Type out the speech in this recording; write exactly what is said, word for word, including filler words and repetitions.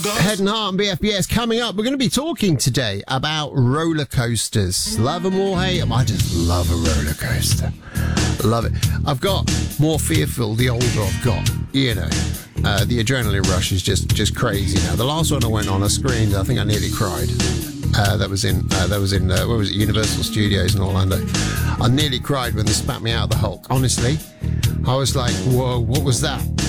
Head and Heart and B F B S coming up. We're going to be talking today about roller coasters. Love them or hate them. I just love a roller coaster. Love it. I've got more fearful the older I've got. You know, uh, the adrenaline rush is just, just crazy now. The last one I went on, I screamed. I think I nearly cried. Uh, that was in, uh, that was in, uh, where was it? Universal Studios in Orlando. I nearly cried when they spat me out of the Hulk. Honestly, I was like, whoa, what was that?